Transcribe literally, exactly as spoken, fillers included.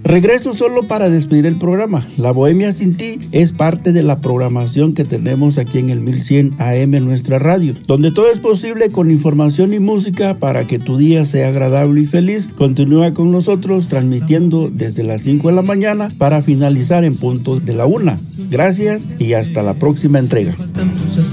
Regreso solo para despedir el programa. La Bohemia Sin Ti es parte de la programación que tenemos aquí en el mil cien A M, nuestra radio, donde todo es posible con información y música para que tu día sea agradable y feliz. Continúa con nosotros transmitiendo desde las cinco de la mañana para finalizar en punto de la una. Gracias y hasta la próxima entrega.